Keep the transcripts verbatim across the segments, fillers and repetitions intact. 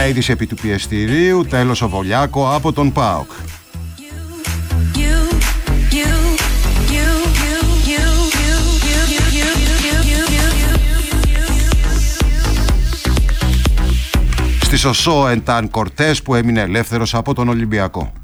Νέα είδηση επί του πιεστηρίου, τέλος ο Βολιάκο από τον ΠΑΟΚ. Στη Σωσό Ενταν Κορτές που έμεινε ελεύθερος από τον Ολυμπιακό.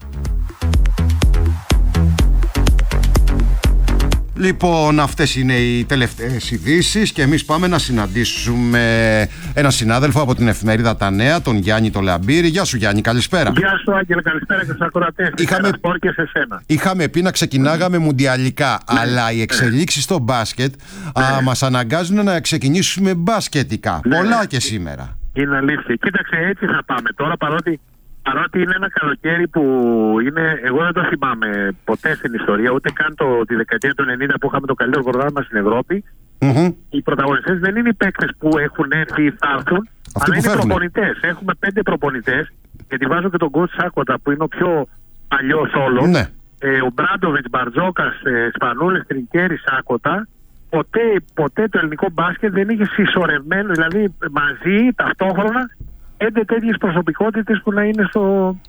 Λοιπόν, αυτές είναι οι τελευταίες ειδήσεις και εμείς πάμε να συναντήσουμε έναν συνάδελφο από την εφημερίδα Τα Νέα, τον Γιάννη το Λαμπύρη. Γεια σου Γιάννη, καλησπέρα. Γεια σου Άγγελε, καλησπέρα και στους ακροατές. Είχαμε... και σε σένα. Είχαμε πει να ξεκινάγαμε μουντιαλικά, ναι, αλλά οι εξελίξεις στο μπάσκετ ναι. α, μας αναγκάζουν να ξεκινήσουμε μπασκετικά. Ναι. Πολλά και σήμερα. Είναι αλήθεια. Κοίταξε, έτσι θα πάμε τώρα, παρότι, παρότι είναι ένα καλοκαίρι που είναι, εγώ δεν το θυμάμαι ποτέ στην ιστορία, ούτε καν το, τη δεκαετία του ενενήντα που είχαμε το καλύτερο πρωτάθλημα στην Ευρώπη. Mm-hmm. Οι πρωταγωνιστές δεν είναι οι παίκτες που έχουν έρθει ή θα έρθουν, αλλά είναι οι προπονητές. Έχουμε πέντε προπονητές, γιατί βάζω και τον Κότ Σάκοτα που είναι ο πιο παλιός όλο. Ναι. Ε, ο Μπράντοβιτς, Μπαρτζόκας, ε, Σπανούλης, Τρινκέρης, Σάκοτα. Ποτέ, ποτέ το ελληνικό μπάσκετ δεν είχε συσσωρευμένο, δηλαδή μαζί, ταυτόχρονα, πέντε τέτοιες προσωπικότητες που να είναι στο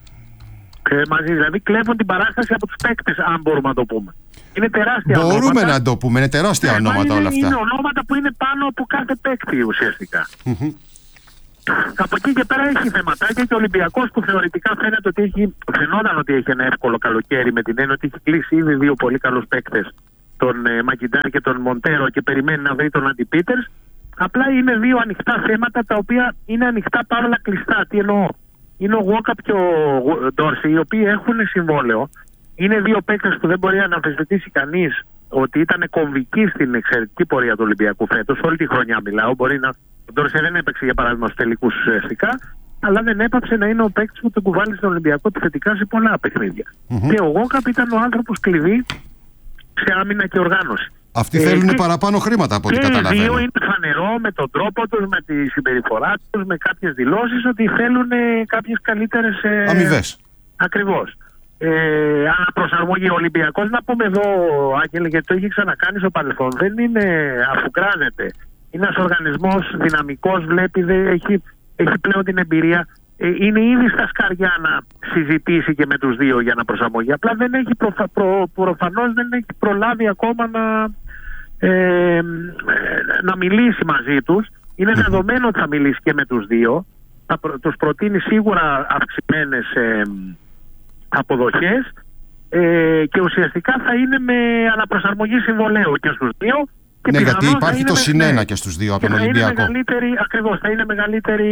ε, μαζί. Δηλαδή κλέβουν την παράσταση από τους παίκτες, αν μπορούμε να το πούμε. Είναι τεράστια μπορούμε ονόματα. Μπορούμε να το πούμε, είναι τεράστια ναι, ονόματα όλα αυτά. Είναι ονόματα που είναι πάνω από κάθε παίκτη ουσιαστικά. Mm-hmm. Από εκεί και πέρα έχει θεματάκια και ο Ολυμπιακός που θεωρητικά φαίνεται ότι έχει, φαινόταν ότι έχει ένα εύκολο καλοκαίρι με την έννοια ότι έχει κλείσει ήδη δύο πολύ καλούς παίκτες, τον ε, Μακιντάρ και τον Μοντέρο, και περιμένει να βρει τον Αντι Πίτερς. Απλά είναι δύο ανοιχτά θέματα τα οποία είναι ανοιχτά παρόλα κλειστά. Τι εννοώ? Είναι ο Γουόκαπ και ο Ντόρση, οι οποίοι έχουν συμβόλαιο. Είναι δύο παίκτες που δεν μπορεί να αμφισβητήσει κανείς ότι ήταν κομβικοί στην εξαιρετική πορεία του Ολυμπιακού φέτος. Όλη τη χρονιά μιλάω. Μπορεί να... Ο Ντόρση δεν έπαιξε για παράδειγμα στους τελικούς ουσιαστικά, αλλά δεν έπαψε να είναι ο παίκτης που τον κουβάλει στον Ολυμπιακό επιθετικά σε πολλά παιχνίδια. Mm-hmm. Και ο Γουόκαπ ήταν ο άνθρωπος κλειδί σε άμυνα και οργάνωση. Αυτοί ε, θέλουν και, παραπάνω χρήματα από ό,τι καταλαβαίνω. Και οι δύο είναι φανερό με τον τρόπο τους, με τη συμπεριφορά τους, με κάποιες δηλώσεις ότι θέλουν ε, κάποιες καλύτερες ε, αμοιβές. Ακριβώς. Ε, αναπροσαρμογή. Ο Ολυμπιακός, να πούμε εδώ, Άγγελε, γιατί το έχει ξανακάνει στο παρελθόν, δεν είναι αφουγκράζεται. Είναι ένας οργανισμός δυναμικός, βλέπει, δε, έχει, έχει πλέον την εμπειρία. Είναι ήδη στα σκαριά να συζητήσει και με τους δύο για να προσαρμογεί. Απλά δεν έχει προφα... προ... προφανώς δεν έχει προλάβει ακόμα να, ε, να μιλήσει μαζί τους. Είναι δεδομένο ότι θα μιλήσει και με τους δύο. Θα προ... τους προτείνει σίγουρα αυξημένες ε, αποδοχές ε, και ουσιαστικά θα είναι με αναπροσαρμογή συμβολαίου και στους δύο. Και ναι, γιατί υπάρχει το συνένα με... και στους δύο από τον Ολυμπιακό. Ακριβώς, θα είναι μεγαλύτερη...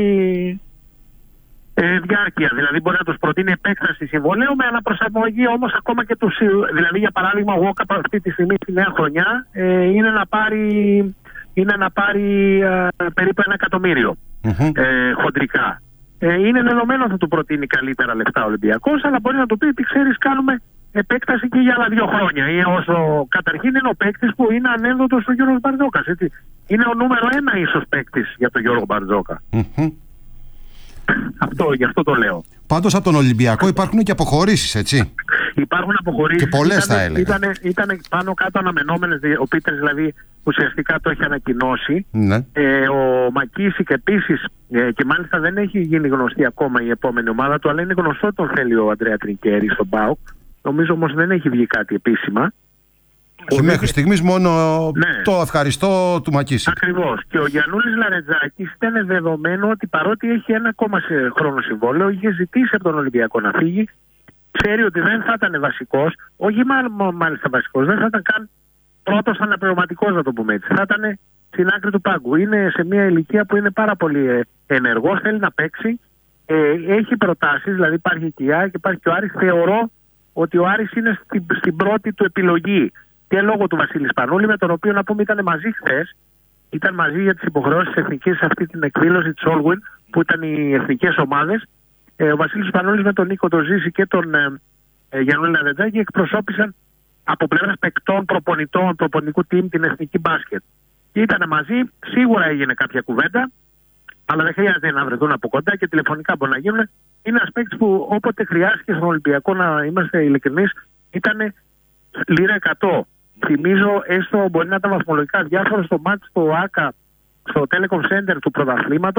Ε, διάρκεια, δηλαδή μπορεί να τους προτείνει επέκταση συμβολέου με αναπροσαρμογή όμως ακόμα και τους. Δηλαδή, για παράδειγμα, ο Γουόκαπ αυτή τη στιγμή στη νέα χρονιά ε, είναι να πάρει, είναι να πάρει ε, περίπου ένα εκατομμύριο mm-hmm. ε, χοντρικά. Ε, είναι δεδομένο ότι θα του προτείνει καλύτερα λεφτά ο Ολυμπιακός, αλλά μπορεί να του πει ότι ξέρεις, κάνουμε επέκταση και για άλλα δύο χρόνια. Ή όσο καταρχήν είναι ο παίκτης που είναι ανένδοτος ο Γιώργος Μπαρτζόκας. Έτσι. Είναι ο νούμερο ένα ίσως παίκτης για τον Γιώργο Μπαρτζόκα. Mm-hmm. Αυτό, γι' αυτό το λέω. Πάντως από τον Ολυμπιακό υπάρχουν και αποχωρήσεις, έτσι. Υπάρχουν αποχωρήσεις. Και πολλές θα έλεγα. Ήταν, ήταν πάνω κάτω αναμενόμενες. Ο Πίτερς δηλαδή ουσιαστικά το έχει ανακοινώσει. Ναι. Ε, ο Μακίσικ επίσης, ε, και μάλιστα δεν έχει γίνει γνωστή ακόμα η επόμενη ομάδα του, αλλά είναι γνωστό τον θέλει ο Αντρέα Τρινκέρη στον ΠΑΟΚ. Νομίζω όμως δεν έχει βγει κάτι επίσημα. Και μέχρι στιγμής μόνο ναι. το ευχαριστώ του Μακίσικ. Ακριβώς. Και ο Γιαννούλης Λαρετζάκης ήταν δεδομένο ότι παρότι έχει ένα ακόμα χρόνο συμβόλαιο, είχε ζητήσει από τον Ολυμπιακό να φύγει. Ξέρει ότι δεν θα ήταν βασικός, όχι μάλιστα βασικός, δεν θα ήταν καν πρώτος αναπληρωματικός, να το πούμε έτσι. Θα ήταν στην άκρη του πάγκου. Είναι σε μια ηλικία που είναι πάρα πολύ ενεργός, θέλει να παίξει. Ε, έχει προτάσεις, δηλαδή υπάρχει και η ΑΕΚ και υπάρχει και ο Άρης. Θεωρώ ότι ο Άρης είναι στην, στην πρώτη του επιλογή. Και λόγω του Βασίλη Σπανούλη, με τον οποίο να πούμε ήταν μαζί χθες, ήταν μαζί για τις υποχρεώσεις της εθνικής σε αυτή την εκδήλωση της Όλγουιν, που ήταν οι εθνικές ομάδες. Ε, ο Βασίλης Σπανούλης με τον Νίκο Τοζήση και τον ε, ε, Γιαννούλη Λαρετζάκη εκπροσώπησαν από πλευράς παικτών, προπονητών, προπονητικού team την εθνική μπάσκετ. Και ήταν μαζί, σίγουρα έγινε κάποια κουβέντα, αλλά δεν χρειάζεται να βρεθούν από κοντά και τηλεφωνικά μπορεί να γίνουν. Είναι ένας παίκτης που όποτε χρειάστηκε στον Ολυμπιακό, να είμαστε ειλικρινείς, ήταν λίρα εκατό. Θυμίζω, έστω μπορεί να ήταν βαθμολογικά διάφορο στο μάτς στο ΆΚΑ, στο Telecom Center του πρωταθλήματος,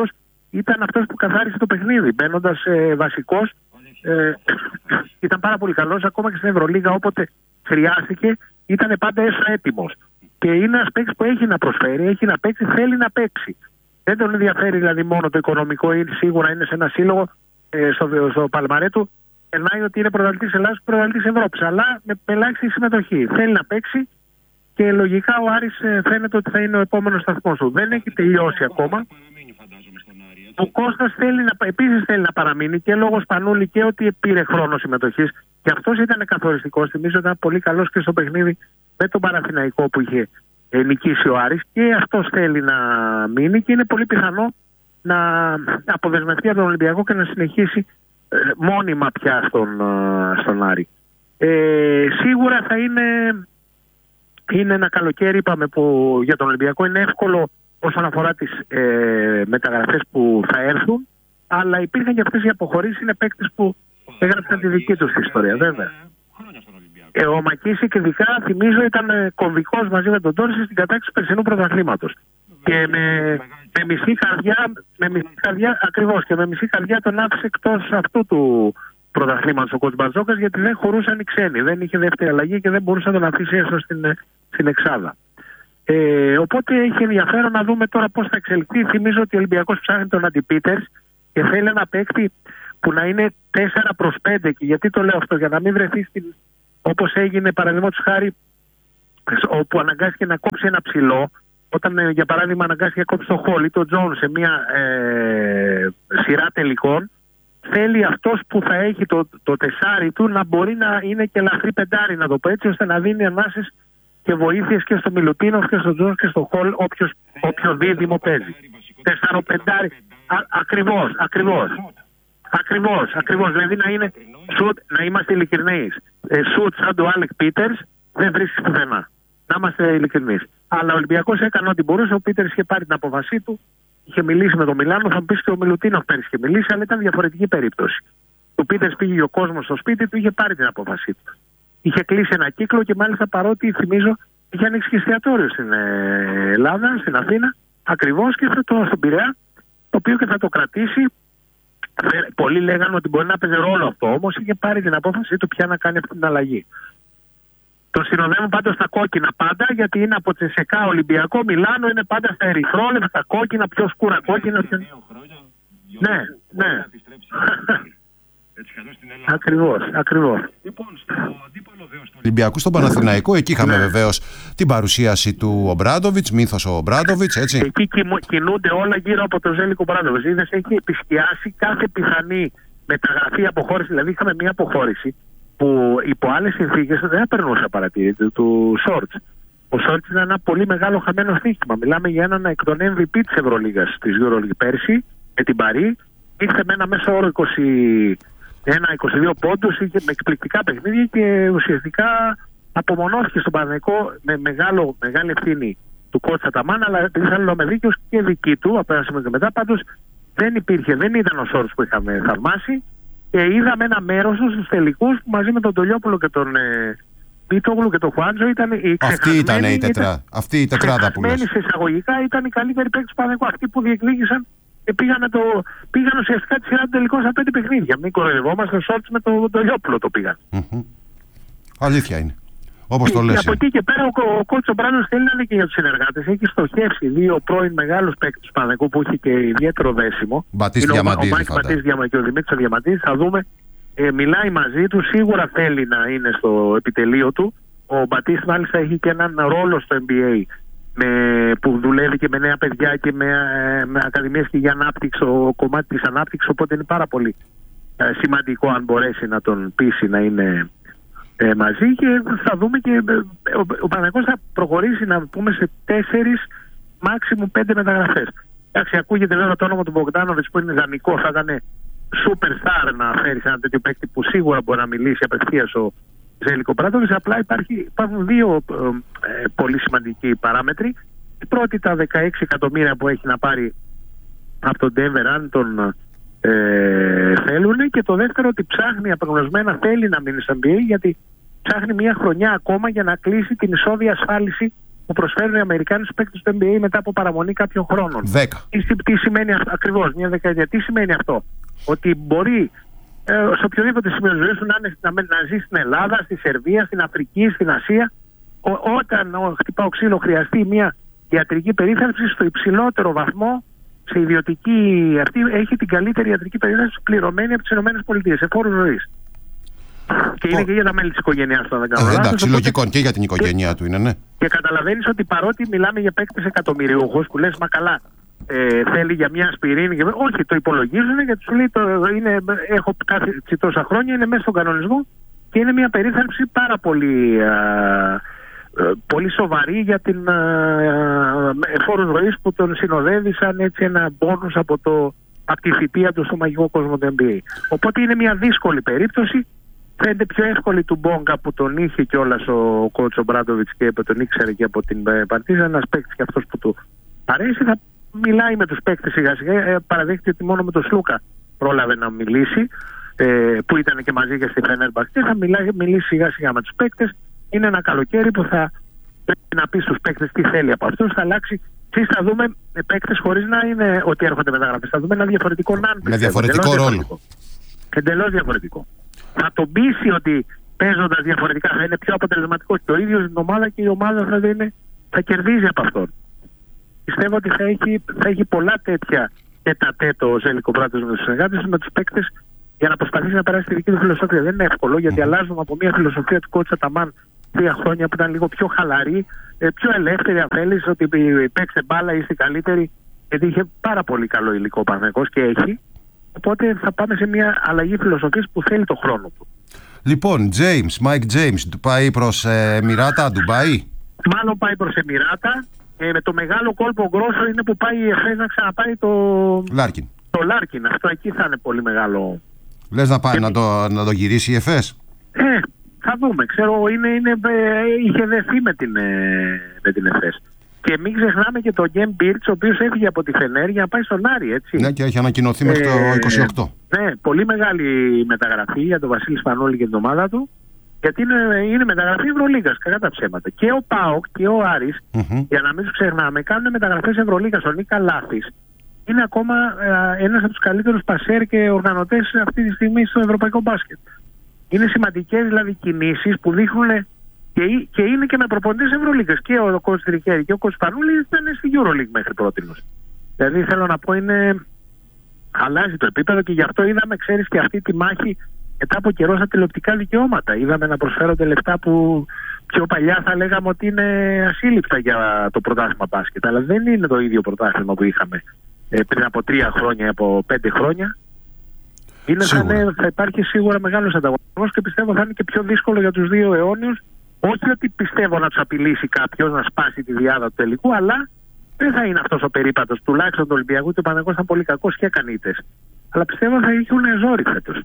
ήταν αυτός που καθάρισε το παιχνίδι, μπαίνοντας ε, βασικός. Ε, ήταν πάρα πολύ καλός, ακόμα και στην Ευρωλίγα, όποτε χρειάστηκε, ήταν πάντα έσω έτοιμος. Και είναι ένας παίκτης που έχει να προσφέρει, έχει να παίξει, θέλει να παίξει. Δεν τον ενδιαφέρει δηλαδή μόνο το οικονομικό, ή σίγουρα είναι σε ένα σύλλογο ε, στο, στο παλμαρέ του. Περνάει ότι είναι πρωταθλητής Ελλάδας και πρωταθλητής Ευρώπης, αλλά με ελάχιστη συμμετοχή. Θέλει να παίξει και λογικά ο Άρης ε, φαίνεται ότι θα είναι ο επόμενος σταθμός του. Δεν έχει τελειώσει ακόμα. Ο Κώστας θέλει να, επίσης θέλει να παραμείνει και λόγω Σπανούλη και ότι πήρε χρόνο συμμετοχής. Και αυτός ήταν καθοριστικός. Θυμίζω ότι ήταν πολύ καλός και στο παιχνίδι με τον Παναθηναϊκό που είχε ε, νικήσει ο Άρης. Και αυτός θέλει να μείνει και είναι πολύ πιθανό να αποδεσμευτεί από τον Ολυμπιακό και να συνεχίσει ε, μόνιμα πια στον, ε, στον Άρη. Ε, σίγουρα θα είναι, είναι ένα καλοκαίρι, είπαμε, που για τον Ολυμπιακό είναι εύκολο όσον αφορά τις ε, μεταγραφές που θα έρθουν, αλλά υπήρχαν και αυτές οι αποχωρήσεις, είναι παίκτες που έγραψαν τη δική τους ιστορία, βέβαια. Ε, ο Μακίσικ ειδικά, θυμίζω, ήταν κομβικός μαζί με τον Τόρση στην κατάκτηση του περσινού πρωταθλήματος. Και με, με μισή καρδιά, με μισή καρδιά, ακριβώς, και με μισή καρδιά τον άφησε εκτός αυτού του πρωταθλήματος ο Κοτσμπατζόκας, γιατί δεν χωρούσαν οι ξένοι, δεν είχε δεύτερη αλλαγή και δεν μπορούσε να τον αφήσει έστω στην, στην εξάδα. Ε, οπότε έχει ενδιαφέρον να δούμε τώρα πώς θα εξελιχθεί. Θυμίζω ότι ο Ολυμπιακός ψάχνει τον Αντιπίτερς και θέλει ένα παίκτη που να είναι τέσσερα προς πέντε. Και γιατί το λέω αυτό, για να μην βρεθεί στην, όπως έγινε παραδείγματος χάρη, όπου αναγκάστηκε να κόψει ένα ψηλό, όταν για παράδειγμα αναγκάστηκε να κόψει το Χόλι, τον Τζον σε μια ε, σειρά τελικών. Θέλει αυτός που θα έχει το, το τεσάρι του να μπορεί να είναι και ελαφρύ πεντάρι, να το πω έτσι, ώστε να δίνει ανάσες και βοήθειες και στο Μιλουτίνοφ και στο Τζον και στο Χολ, όποιος, όποιο δίδυμο παίζει. Τεσσαροπεντάρι. Ακριβώς, ακριβώς. Ακριβώς, ακριβώς. Δηλαδή να είναι σουτ, να είμαστε ειλικρινείς. Ε, σουτ σαν το Άλεκ Πίτερς δεν βρίσκει πουθενά. Να είμαστε ειλικρινείς. Αλλά ο Ολυμπιακός έκανε ό,τι μπορούσε. Ο Πίτερς είχε πάρει την απόφασή του. Είχε μιλήσει με τον Μιλάνο. Θα μου πεις και ο Μιλουτίνοφ πέρυσι είχε μιλήσει, αλλά ήταν διαφορετική περίπτωση. Ο Πίτερς πήγε ο κόσμος στο σπίτι του, είχε πάρει την απόφασή του. Είχε κλείσει ένα κύκλο και μάλιστα, παρότι θυμίζω είχε ανοίξει και εστιατόριο στην ε, Ελλάδα, στην Αθήνα, ακριβώς, και θα το, στον Πειραιά, το οποίο και θα το κρατήσει. Πολλοί λέγανε ότι μπορεί να παίζει ρόλο αυτό, όμως είχε πάρει την απόφαση του πια να κάνει αυτή την αλλαγή. Τον συνοδεύουν πάντως στα κόκκινα πάντα, γιατί είναι από Τσεσεκά, Ολυμπιακό, Μιλάνο, είναι πάντα στα ερυθρόλευκα, στα κόκκινα, πιο σκούρα κόκκινα. Ναι, ναι. Ακριβώς, ακριβώς. Λοιπόν, στο αντίπαλο δέος του Ολυμπιακού, στον Παναθηναϊκό, εκεί είχαμε ναι. βεβαίως την παρουσίαση του Ομπράντοβιτς, μύθος ο Ομπράντοβιτς, έτσι. Εκεί κινούνται όλα γύρω από τον Ζέλικο Ομπράντοβιτς. Είδες, έχει επισκιάσει κάθε πιθανή μεταγραφή, αποχώρηση. Δηλαδή, είχαμε μια αποχώρηση που υπό άλλες συνθήκες δεν περνούσε παρατήρητη του Σόρτς. Ο Σόρτς είναι ένα πολύ μεγάλο χαμένο στοίχημα. Μιλάμε για έναν εκ των εμ βι πι της Ευρωλίγας της EuroLeague πέρσι, με την Παρί. Ήρθε με ένα μέσο όρο είκοσι ένα είκοσι δύο πόντους, είχε με εκπληκτικά παιχνίδια και ουσιαστικά απομονώθηκε στον Παναθηναϊκό με μεγάλο, μεγάλη ευθύνη του κότσα Ταμάν, αλλά επειδή θα λέω με δίκαιος και δική του, από ένα σημείο και μετά. Πάντως δεν υπήρχε, δεν ήταν ο Σόρτς που είχαμε θαυμάσει και είδαμε ένα μέρος του στους τελικούς που μαζί με τον Τολιόπουλο και τον ε, Πίτογλου και τον Χουάντζο ήταν η Αυτή ήταν η, τετρά, αυτή η τετράδα που λες. Σε εισαγωγικά ήταν οι καλύτεροι παίκτες του Παναθηναϊκού, αυτοί που διεκδίκησαν και πήγαν, το, πήγαν ουσιαστικά τη σειρά του τελικών στα πέντε παιχνίδια. Μην κοροϊδευόμαστε, ο Σόρτς με τον το Λιόπουλο το πήγαν. Mm-hmm. Αλήθεια είναι. Όπως το λες. Και από εκεί και πέρα ο, ο Κότσο Μπράνος θέλει να είναι και για τους συνεργάτες. Έχει στοχεύσει δύο πρώην μεγάλους παίκτες του Παναθηναϊκού που έχει και ιδιαίτερο δέσιμο. Μπατής Διαμαντίδη. Ο Μάκης Μπατής και ο Δημήτρης Διαμαντίδη. Θα δούμε. Ε, μιλάει μαζί του. Σίγουρα θέλει να είναι στο επιτελείο του. Ο Μπατής μάλιστα έχει και έναν ρόλο στο N B A. Με, που δουλεύει και με νέα παιδιά και με, με ακαδημίες και για ανάπτυξη, το κομμάτι της ανάπτυξης, οπότε είναι πάρα πολύ ε, σημαντικό αν μπορέσει να τον πείσει να είναι ε, μαζί και θα δούμε και ε, ο, ο Παναθηναϊκός θα προχωρήσει να πούμε σε τέσσερις μάξιμου πέντε μεταγραφές. Εντάξει, ακούγεται βέβαια το όνομα του Μπογκδάνοβιτς που είναι δανεικό, θα ήταν superstar να φέρει σε ένα τέτοιο παίκτη που σίγουρα μπορεί να μιλήσει απευθείας ο Ζέλικο Ομπράντοβιτς. Απλά υπάρχει, υπάρχουν δύο ε, πολύ σημαντικοί παράμετροι. Η πρώτη, τα δεκαέξι εκατομμύρια που έχει να πάρει από τον Denver αν τον ε, θέλουν, και το δεύτερο ότι ψάχνει απεγνωσμένα, θέλει να μείνει στο N B A γιατί ψάχνει μια χρονιά ακόμα για να κλείσει την ισόβια ασφάλιση που προσφέρουν οι Αμερικάνοι στους παίκτες του N B A μετά από παραμονή κάποιων χρόνων. Δέκα. Τι, τι σημαίνει αυτό, ακριβώς, μια δεκαετία. Τι σημαίνει αυτό? Ότι μπορεί ε, σε οποιοδήποτε σημείο ζωής σου να, να, να ζει στην Ελλάδα, στη Σερβία, στην Αφρική, στην Ασία. Ο, όταν ο, χτυπάω ξύλο χρειαστεί μια ιατρική περίθαλψη στο υψηλότερο βαθμό, σε ιδιωτική αυτή, έχει την καλύτερη ιατρική περίθαλψη πληρωμένη από τις ΗΠΑ σε φόρους ζωής. Και είναι και για τα μέλη της οικογένειας του, αν δεν κάνω λάθος. Εντάξει, λογικό και για την οικογένειά του είναι, ναι. Και καταλαβαίνεις ότι παρότι μιλάμε για παίκτες εκατομμυριούχους που λες, μα καλά, ε, θέλει για μια ασπιρίνη. Και... όχι, το υπολογίζουν γιατί σου λέει: το, είναι, έχω κάθε τόσα χρόνια, είναι μέσα στον κανονισμό και είναι μια περίθαλψη πάρα πολύ, α, α, πολύ σοβαρή για την φόρους ζωής που τον συνοδεύει σαν έτσι ένα μπόνους από, το, από τη θητεία του στο μαγικό κόσμο του N B A. Οπότε είναι μια δύσκολη περίπτωση. Φαίνεται πιο εύκολη του Μπόγκα που τον είχε κιόλας ο κότσο Μπράντοβιτς και που τον ήξερε και από την Παρτίζαν, ένας παίκτης και αυτός που του αρέσει. Θα μιλάει με τους παίκτες σιγά σιγά. Ε, παραδέχτηκε ότι μόνο με τον Σλούκα πρόλαβε να μιλήσει, ε, που ήταν και μαζί και στη Φενέρμπαχτσε. Θα μιλάει, μιλήσει σιγά σιγά με τους παίκτες. Είναι ένα καλοκαίρι που θα πρέπει να πει στους παίκτες τι θέλει από αυτούς. Θα αλλάξει. Εσείς θα δούμε παίκτες χωρίς να είναι ότι έρχονται μεταγραφές. Θα δούμε ένα διαφορετικό ναν. Με διαφορετικό ρόλο. Εντελώς διαφορετικό. Θα τον πείσει ότι παίζοντας διαφορετικά θα είναι πιο αποτελεσματικός και ο ίδιος στην ομάδα και η ομάδα θα, είναι, θα κερδίζει από αυτόν. Πιστεύω ότι θα έχει, θα έχει πολλά τέτοια τέτα-τέτο ο Ζέλικο Μπράντοβιτς με τους συνεργάτες, με τους παίκτες, για να προσπαθήσει να περάσει τη δική του φιλοσοφία. Δεν είναι εύκολο, γιατί mm. αλλάζουμε από μια φιλοσοφία του κότσα Ταμάν τρία χρόνια που ήταν λίγο πιο χαλαρή, πιο ελεύθερη, αν θέλεις, ότι παίξτε μπάλα, είστε καλύτεροι, γιατί είχε πάρα πολύ καλό υλικό ο Παναθηναϊκός και έχει. Οπότε θα πάμε σε μια αλλαγή φιλοσοφίας που θέλει το χρόνο του. Λοιπόν, James, Mike James, πάει προς ε, Εμιράτα, Ντουμπάι. Μάλλον πάει προς Εμιράτα. Ε, με το μεγάλο κόλπο γκρόσο είναι που πάει η ΕΦΕΣ να ξαναπάρει το Λάρκιν. Το Λάρκιν. Αυτό εκεί θα είναι πολύ μεγάλο. Λες να πάει και... να, το, να το γυρίσει η ΕΦΕΣ. Ε, θα δούμε. Ξέρω, είναι, είναι, είχε δεθεί με την, με την ΕΦΕΣ. Και μην ξεχνάμε και τον Γκέμ Μπίρτς, ο οποίος έφυγε από τη Φενέρ για να πάει στον Άρη, έτσι. Ναι, και έχει ανακοινωθεί μέχρι το είκοσι οκτώ. Ε, ναι, πολύ μεγάλη μεταγραφή για τον Βασίλη Σπανόλη και την ομάδα του. Γιατί είναι, είναι μεταγραφή Ευρωλίγκας, κατά τα ψέματα. Και ο ΠΑΟΚ και ο Άρης, mm-hmm. για να μην τους ξεχνάμε, κάνουν μεταγραφές Ευρωλίγκας. Ο Νίκα Λάθης είναι ακόμα ε, ένας από τους καλύτερους πασέρ και οργανωτές αυτή τη στιγμή στο ευρωπαϊκό μπάσκετ. Είναι σημαντικές δηλαδή κινήσεις που δείχνουν. Και, και είναι και με προπονητές Ευρωλίγκας. Και ο κ. Τρικέρη και ο κ. Σπανούλη ήταν στη EuroLeague μέχρι πρότινος. Δηλαδή θέλω να πω είναι. Αλλάζει το επίπεδο και γι' αυτό είδαμε, ξέρεις, και αυτή τη μάχη μετά από καιρό στα τηλεοπτικά δικαιώματα. Είδαμε να προσφέρονται λεφτά που πιο παλιά θα λέγαμε ότι είναι ασύλληπτα για το πρωτάθλημα μπάσκετ. Αλλά δεν είναι το ίδιο πρωτάθλημα που είχαμε ε, πριν από τρία χρόνια ή από πέντε χρόνια. Είναι, θα, είναι, θα υπάρχει σίγουρα μεγάλος ανταγωνισμός και πιστεύω θα είναι και πιο δύσκολο για τους δύο αιώνιους. Όχι ότι πιστεύω να τους απειλήσει κάποιος να σπάσει τη διάδα του τελικού, αλλά δεν θα είναι αυτός ο περίπατος. Τουλάχιστον του Ολυμπιακού και ο Παναθηναϊκός ήταν πολύ κακός και έκανε ήττες. Αλλά πιστεύω θα έχουν ζόρι φέτος.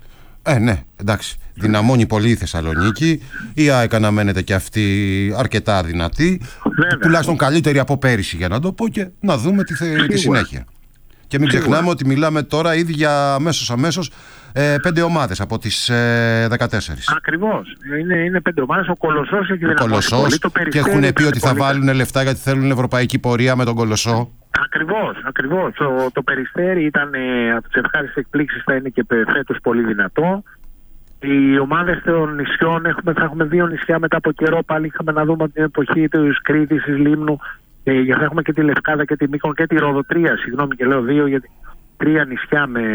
Ε, ναι, εντάξει. Δυναμώνει πολύ η Θεσσαλονίκη. Η ΑΕΚ αναμένεται και αυτή αρκετά δυνατή. Βέβαια. Τουλάχιστον καλύτερη από πέρυσι, για να το πω, και να δούμε τη, θε... τη συνέχεια. Και μην Σίγουρα. ξεχνάμε ότι μιλάμε τώρα ήδη για αμέσως αμέσως ε, πέντε ομάδες από τις ε, δεκατέσσερις. Ακριβώς. Είναι, είναι πέντε ομάδες. Ο Κολοσσός έχει δυναμώσει πολύ. Το και έχουν πει ότι θα βάλουν λεφτά γιατί θέλουν ευρωπαϊκή πορεία με τον Κολοσσό. Ακριβώς, ακριβώς. Το, το Περιστέρι ήταν ε, από τις ευχάριστες εκπλήξεις, θα είναι και φέτος πολύ δυνατό. Οι ομάδες των νησιών, έχουμε, θα έχουμε δύο νησιά μετά από καιρό. Πάλι είχαμε να δούμε την εποχή της Κρήτης, της Λίμνου. Ε, για να έχουμε και τη Λευκάδα και τη Μύκονο και τη Ροδοτρία, συγγνώμη και λέω δύο, γιατί τρία νησιά με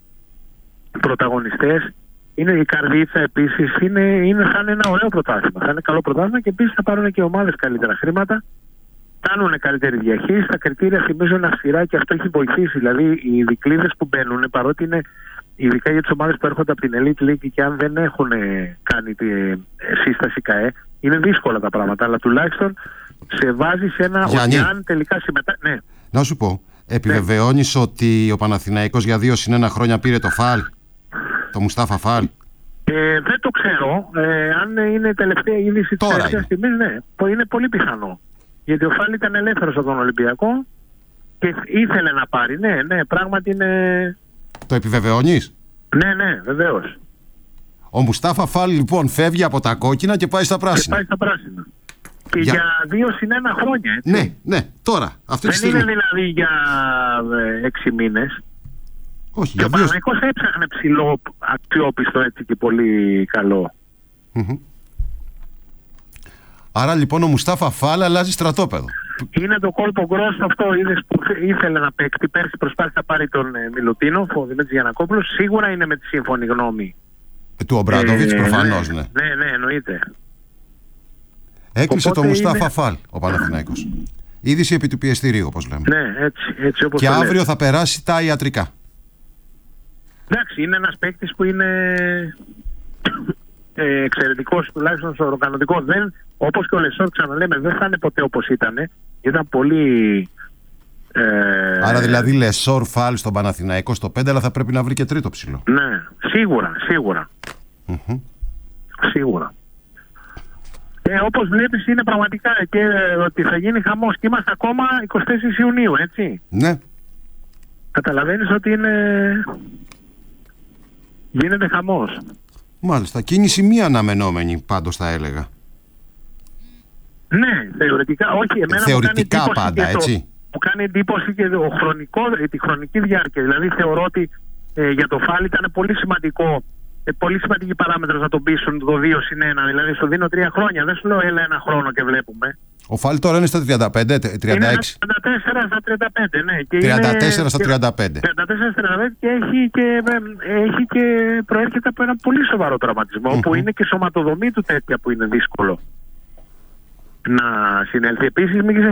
πρωταγωνιστές. Είναι η Καρδίτσα επίσης, είναι, είναι, θα είναι ένα ωραίο πρωτάθλημα. Θα είναι καλό πρωτάθλημα και επίσης θα πάρουν και ομάδες καλύτερα χρήματα. Κάνουν καλύτερη διαχείριση. Τα κριτήρια θυμίζω είναι αυστηρά και αυτό έχει βοηθήσει. Δηλαδή οι δικλείδες που μπαίνουν, παρότι είναι ειδικά για τις ομάδες που έρχονται από την Elite League και αν δεν έχουν κάνει τη σύσταση ΚΑΕ, είναι δύσκολα τα πράγματα. Αλλά τουλάχιστον σε βάζει σε ένα. Γιάννη, ότι αν τελικά συμμετά... ναι. Να σου πω, επιβεβαιώνεις ναι. ότι ο Παναθηναϊκός για δύο συν ένα χρόνια πήρε το Φαλ, το Μουστάφα Φαλ? Ε, δεν το ξέρω. Ε, αν είναι τελευταία είδηση της τελευταίας στιγμής, ναι. Είναι πολύ πιθανό. Γιατί ο Φαλ ήταν ελεύθερος από τον Ολυμπιακό και ήθελε να πάρει. Ναι, ναι, πράγματι είναι. Το επιβεβαιώνεις? Ναι, ναι, βεβαίως. Ο Μουστάφα Φαλ λοιπόν φεύγει από τα κόκκινα και πάει στα πράσινα. Και πάει στα πράσινα. Και για, για δύο συν ένα χρόνια, έτσι. Ναι, ναι, τώρα. Αυτή δεν τη στιγμή. Είναι δηλαδή για ε, έξι μήνες. Όχι, και για ο δύο... Παναθηναϊκός έψαχνε ψηλό, αξιόπιστο έτσι και πολύ καλό. Mm-hmm. Άρα λοιπόν ο Μουστάφα Φαλ αλλάζει στρατόπεδο. Είναι το κόλπο γκρός αυτό, είδες που ήθελε να παίξει. Πέρσι προσπάθησε να πάρει τον ε, Μιλουτίνοφ, ο Δημήτρης Γιαννακόπουλος. Σίγουρα είναι με τη σύμφωνη γνώμη ε, του Ομπράντοβιτς, ε, προφανώς, ναι. Ναι, ναι, ναι, εννοείται. Έκλεισε Οπότε το Μουστάφα είναι... Φαλ ο Παναθηναϊκός. Είδηση επί του πιεστηρίου, όπως λέμε. Ναι, έτσι, έτσι όπως και το αύριο λέτε. θα περάσει τα ιατρικά. Εντάξει, είναι ένας παίκτης που είναι ε, εξαιρετικός, τουλάχιστον στο οργανωτικό. Δεν, όπως και ο Λεσόρ, ξαναλέμε, δεν θα είναι ποτέ όπως ήταν. Ήταν πολύ... Ε... Άρα δηλαδή Λεσόρ Φαλ στον Παναθηναϊκό στο πέντε, αλλά θα πρέπει να βρει και τρίτο ψηλό. Ναι, σίγουρα, σίγουρα. Mm-hmm. Σίγουρα. Ε, όπως βλέπεις είναι πραγματικά και ε, ότι θα γίνει χαμός. Και είμαστε ακόμα εικοστή τέταρτη Ιουνίου, έτσι. Ναι. Καταλαβαίνεις ότι είναι... γίνεται χαμός. Μάλιστα. Κίνηση μη αναμενόμενη πάντως θα έλεγα. Ναι, θεωρητικά. Όχι, εμένα θεωρητικά μου κάνει πάντα, και το, έτσι. μου κάνει εντύπωση και το χρονικό, τη χρονική διάρκεια. Δηλαδή θεωρώ ότι ε, για το Φάλ ήταν πολύ σημαντικό, ε, πολύ σημαντική παράμετρος να τον πείσουν το δύο συν ένα. Δηλαδή σου δίνω τρία χρόνια. Δεν σου λέω έλα ένα χρόνο και βλέπουμε. Ο Φάλ τώρα είναι στα τριάντα πέντε, τριάντα έξι. Είναι τριάντα τέσσερα στα τριάντα πέντε, ναι. Και τριάντα τέσσερα είναι... στα τριάντα πέντε. τριάντα τέσσερα στα τριάντα πέντε και έχει και, έχει και προέρχεται από ένα πολύ σοβαρό τραυματισμό, mm-hmm. που είναι και η σωματοδομή του τέτοια που είναι δύσκολο να συνέλθει. Επίσης μην